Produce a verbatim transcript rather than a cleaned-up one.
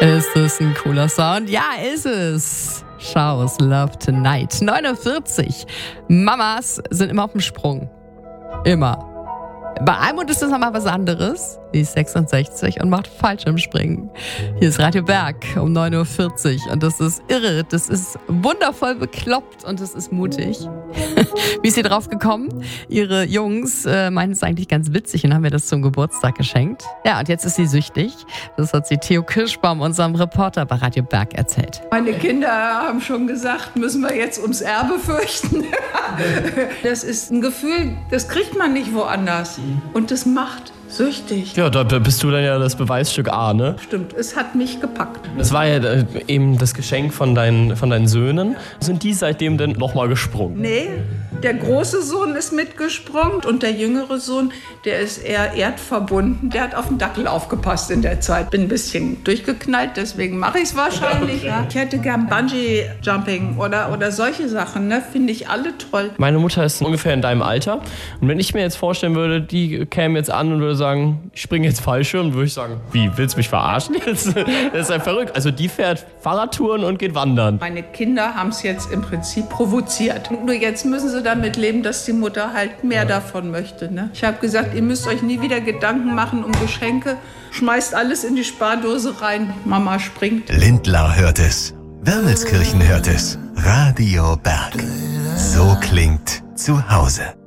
Ist es ein cooler Sound? Ja, ist es. Showers Love Tonight. neun Uhr vierzig. Mamas sind immer auf dem Sprung. Immer. Bei Almut ist das nochmal was anderes. Sie ist sechsundsechzig und macht Fallschirmspringen. Hier ist Radio Berg um neun Uhr vierzig und das ist irre, das ist wundervoll bekloppt und das ist mutig. Wie ist sie drauf gekommen? Ihre Jungs äh, meinen es eigentlich ganz witzig und haben mir das zum Geburtstag geschenkt. Ja, und jetzt ist sie süchtig. Das hat sie Theo Kirschbaum, unserem Reporter bei Radio Berg, erzählt. Meine Kinder haben schon gesagt, müssen wir jetzt ums Erbe fürchten. Das ist ein Gefühl, das kriegt man nicht woanders. Und das macht süchtig. Ja, da bist du dann ja das Beweisstück A, ne? Stimmt, es hat mich gepackt. Das war ja äh, eben das Geschenk von deinen, von deinen Söhnen. Sind die seitdem denn nochmal gesprungen? Nee, der große Sohn ist mitgesprungen und der jüngere Sohn, der ist eher erdverbunden. Der hat auf den Dackel aufgepasst in der Zeit. Bin ein bisschen durchgeknallt, deswegen mache ich es wahrscheinlich. Okay. Ja. Ich hätte gern Bungee-Jumping oder, oder solche Sachen, ne? Finde ich alle toll. Meine Mutter ist ungefähr in deinem Alter. Und wenn ich mir jetzt vorstellen würde, die käme jetzt an und würde sagen, ich springe jetzt Fallschirm, würde ich sagen, wie, willst du mich verarschen jetzt? Das ist ja verrückt. Also die fährt Fahrradtouren und geht wandern. Meine Kinder haben es jetzt im Prinzip provoziert. Nur jetzt müssen sie damit leben, dass die Mutter halt mehr ja. davon möchte. Ne? Ich habe gesagt, ihr müsst euch nie wieder Gedanken machen um Geschenke. Schmeißt alles in die Spardose rein. Mama springt. Lindlar hört es. Wermelskirchen hört es. Radio Berg. So klingt zu Hause.